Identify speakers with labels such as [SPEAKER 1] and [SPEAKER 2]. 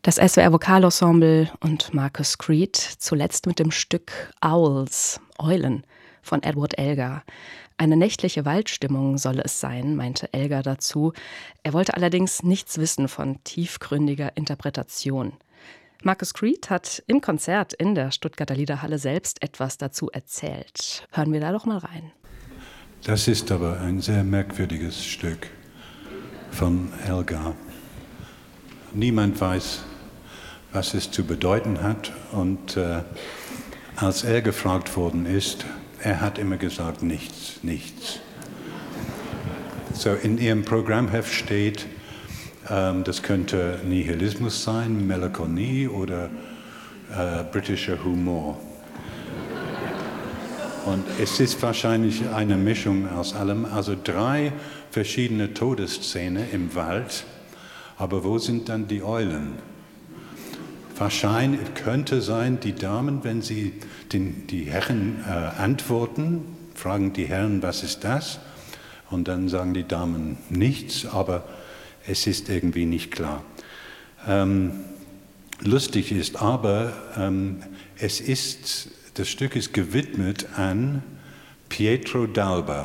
[SPEAKER 1] Das SWR Vokalensemble und Marcus Creed, zuletzt mit dem Stück Owls, Eulen von Edward Elgar. Eine nächtliche Waldstimmung solle es sein, meinte Elgar dazu. Er wollte allerdings nichts wissen von tiefgründiger Interpretation. Marcus Creed hat im Konzert in der Stuttgarter Liederhalle selbst etwas dazu erzählt. Hören wir da doch mal rein.
[SPEAKER 2] Das ist aber ein sehr merkwürdiges Stück von Elgar. Niemand weiß, was es zu bedeuten hat. Und als er gefragt worden ist, er hat immer gesagt, nichts, nichts. So in Ihrem Programmheft steht, das könnte Nihilismus sein, Melancholie oder britischer Humor. Und es ist wahrscheinlich eine Mischung aus allem, also 3 verschiedene Todesszenen im Wald, aber wo sind dann die Eulen? Wahrscheinlich könnte sein, die Damen, wenn sie die Herren antworten, fragen die Herren, was ist das? Und dann sagen die Damen nichts, aber es ist irgendwie nicht klar. Lustig ist aber, das Stück ist gewidmet an Pietro d'Alba.